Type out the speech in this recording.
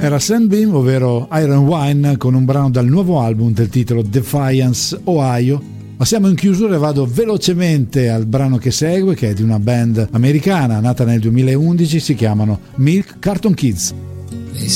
Era Sunbeam, ovvero Iron Wine, con un brano dal nuovo album del titolo Defiance Ohio. Ma siamo in chiusura e vado velocemente al brano che segue, che è di una band americana nata nel 2011, si chiamano Milk Carton Kids.